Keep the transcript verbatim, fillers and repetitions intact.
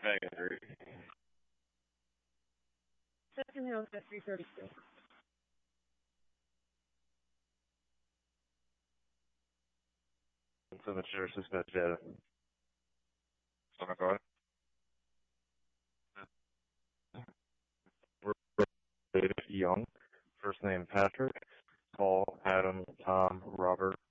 I agree. Second House at three thirty-two. So much respect, Jada. Oh my God. David Young, first name Patrick, Paul, Adam, Tom, Robert,